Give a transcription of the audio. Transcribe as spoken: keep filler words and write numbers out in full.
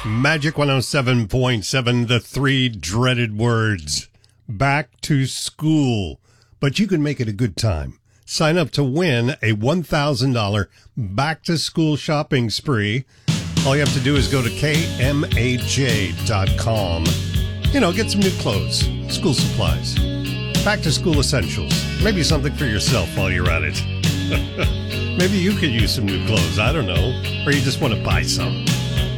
Magic one oh seven point seven, the three dreaded words. Back to school. But you can make it a good time. Sign up to win a one thousand dollars back-to-school shopping spree. All you have to do is go to K M A J dot com. You know, get some new clothes, school supplies, back-to-school essentials. Maybe something for yourself while you're at it. Maybe you could use some new clothes. I don't know. Or you just want to buy some.